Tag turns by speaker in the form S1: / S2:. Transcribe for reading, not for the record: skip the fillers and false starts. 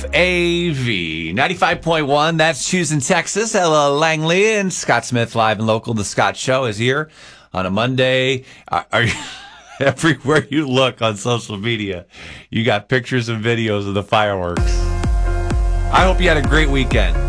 S1: KFAV 95.1. That's Houston, Texas. Ella Langley and Scott Smith, live and local. The Scott Show is here on a Monday. Everywhere you look on social media, you got pictures and videos of the fireworks. I hope you had a great weekend.